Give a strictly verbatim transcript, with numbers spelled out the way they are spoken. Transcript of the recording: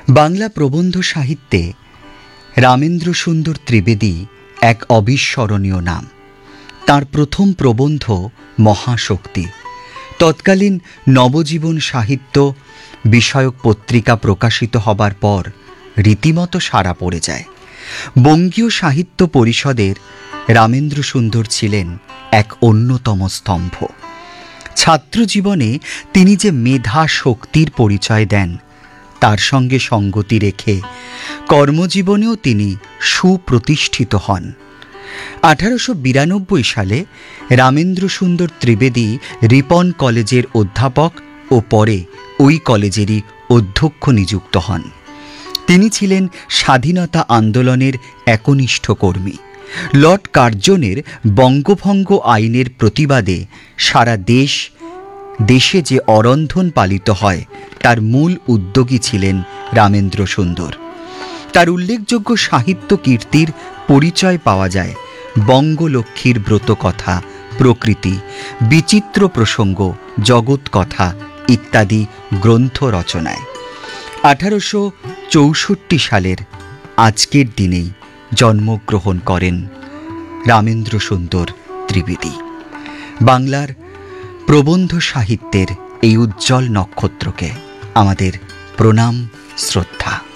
বাংলা প্রবন্ধ সাহিত্যে রামেন্দ্র সুন্দর ত্রিবেদী এক অবিস্মরণীয় নাম। তার প্রথম প্রবন্ধ মহাশক্তি তৎকালীন নবজীবন সাহিত্য বিষয়ক পত্রিকা প্রকাশিত হবার পর রীতিমতো সাড়া পড়ে যায়। বঙ্গীয় সাহিত্য পরিষদের রামেন্দ্র সুন্দর ছিলেন এক অন্যতম স্তম্ভ। ছাত্রজীবনে তিনি যে মেধা শক্তির পরিচয় দেন, তার সঙ্গে সঙ্গতি রেখে কর্মজীবনেও তিনি সুপ্রতিষ্ঠিত হন। আঠারোশো বিরানব্বই সালে রামেন্দ্র সুন্দর ত্রিবেদী রিপন কলেজের অধ্যাপক ও পরে ওই কলেজেরই অধ্যক্ষ নিযুক্ত হন। তিনি ছিলেন স্বাধীনতা আন্দোলনের একনিষ্ঠ কর্মী। লর্ড কার্জনের বঙ্গভঙ্গ আইনের প্রতিবাদে সারা দেশ দেশে যে অরন্ধন পালিত হয় তার মূল উদ্যোগী ছিলেন রামেন্দ্র সুন্দর। তার উল্লেখযোগ্য সাহিত্য কীর্তির পরিচয় পাওয়া যায় বঙ্গলক্ষ্মীর ব্রতকথা, প্রকৃতি, বিচিত্র প্রসঙ্গ, জগৎ কথা ইত্যাদি গ্রন্থ রচনায়। আঠারোশো চৌষট্টি সালের আজকের দিনেই জন্মগ্রহণ করেন রামেন্দ্র সুন্দর ত্রিবেদী। বাংলার প্রবন্ধ সাহিত্যের এই উজ্জ্বল নক্ষত্রকে আমাদের প্রণাম, শ্রদ্ধা।